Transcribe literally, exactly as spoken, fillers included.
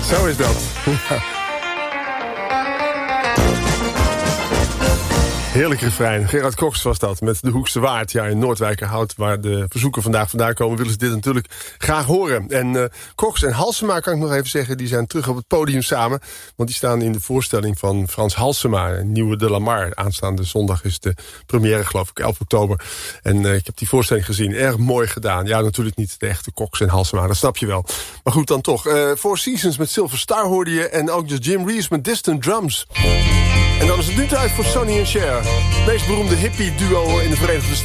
Zo is dat. Heerlijk refrein. Gerard Cox was dat, met de Hoekse Waard. Ja, in Noordwijkerhout, waar de verzoeken vandaag vandaan komen, willen ze dit natuurlijk graag horen. En uh, Cox en Halsema, kan ik nog even zeggen, die zijn terug op het podium samen. Want die staan in de voorstelling van Frans Halsema, een nieuwe De Lamar. Aanstaande zondag is de première, geloof ik, elf oktober. En uh, ik heb die voorstelling gezien. Erg mooi gedaan. Ja, natuurlijk niet de echte Cox en Halsema, dat snap je wel. Maar goed, dan toch. Uh, Four Seasons met Silver Star hoorde je. En ook dus Jim Reeves met Distant Drums. En dan is het nu tijd voor Sonny en Cher. Het meest beroemde hippie duo in de Verenigde Staten.